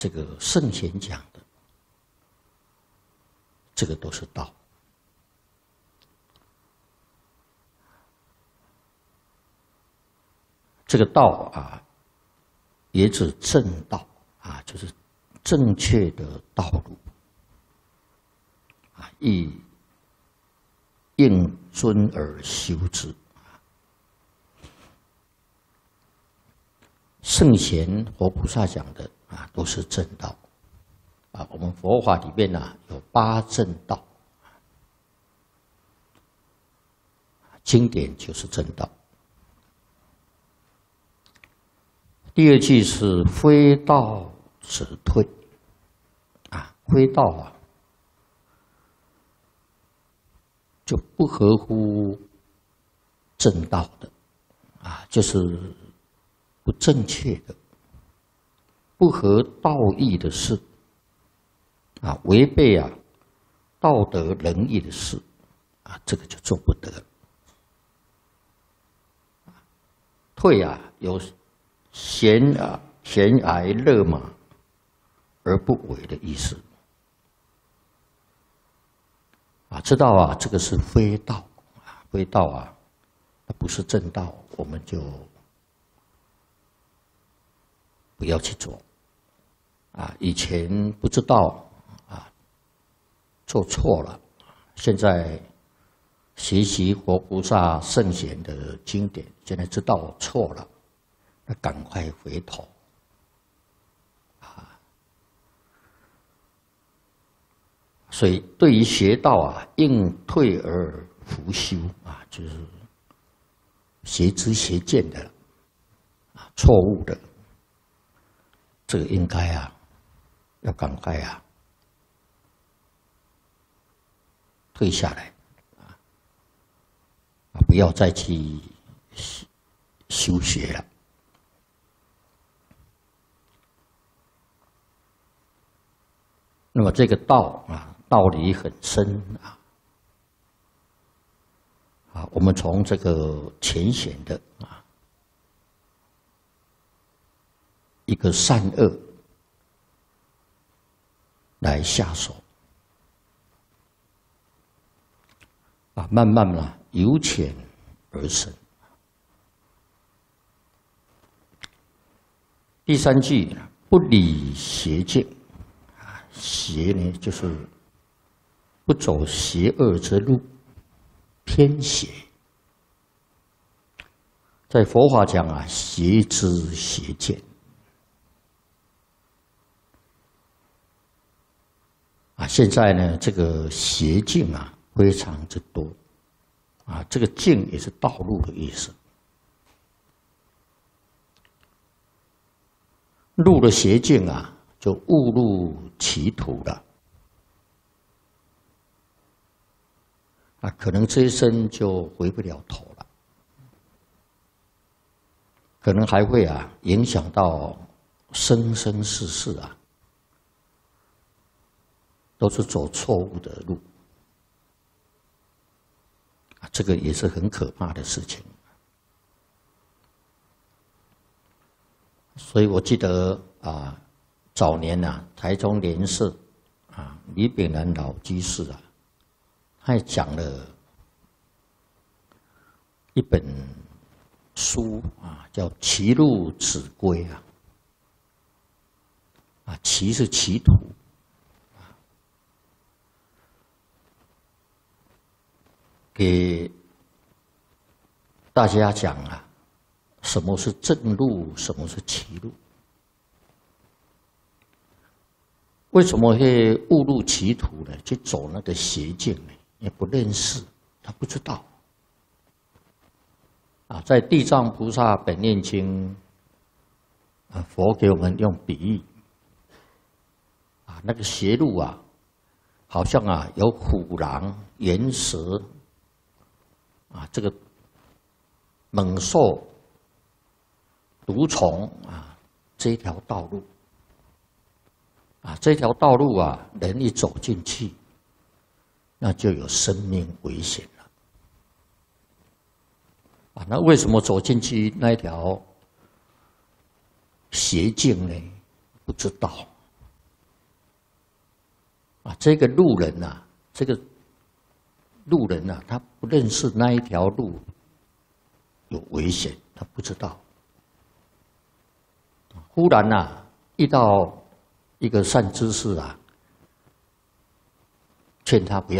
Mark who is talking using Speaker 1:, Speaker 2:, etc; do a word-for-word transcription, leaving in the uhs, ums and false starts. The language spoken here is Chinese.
Speaker 1: 这个圣贤讲的，这个都是道。这个道啊，也指正道啊，就是正确的道路啊，亦应遵而修之。圣贤佛菩萨讲的啊，都是正道啊。我们佛法里面呢，有八正道，经典就是正道。第二句是非道则退啊，非道啊，就不合乎正道的啊，就是不正确的、不合道义的事啊，违背啊道德仁义的事啊，这个就做不得。退啊，有悬啊悬崖勒马而不为的意思啊，知道啊，这个是非道啊，非道啊，它不是正道，我们就不要去做啊。以前不知道啊，做错了，现在学习活菩萨圣贤的经典，现在知道错了，那赶快回头啊。所以对于学道啊，应退而弗修啊，就是邪知邪见的啊，错误的，这个应该啊，要赶快啊退下来啊，不要再去修学了。那么这个道啊，道理很深啊。啊，我们从这个浅显的啊一个善恶来下手啊，慢慢的由浅而深。第三句，不理邪见啊，邪呢就是不走邪恶之路。偏邪，在佛法讲啊，邪知邪见啊。现在呢，这个邪境啊非常之多啊。这个境也是道路的意思，入了邪境啊，就误入歧途了。啊，可能这一生就回不了头了，可能还会啊影响到生生世世啊，都是走错误的路，啊，这个也是很可怕的事情。所以我记得啊，早年啊，台中莲社啊，李炳南老居士啊。他也讲了一本书啊，叫《歧路子规》啊，啊，歧是歧途，给大家讲啊，什么是正路，什么是歧路，为什么会误入歧途呢？去走那个邪径呢？也不认识，他不知道。啊，在《地藏菩萨本愿经》啊，佛给我们用比喻，啊，那个邪路啊，好像啊有虎狼、岩蛇，啊，这个猛兽、毒虫啊，这一条道路，啊，这条道路啊，人一走进去，那就有生命危险了啊！那为什么走进去那一条邪径呢？不知道啊，这个路人呐、啊，这个路人呐、啊，他不认识那一条路有危险，他不知道。忽然呐、啊，遇到一个善知识啊，劝他不要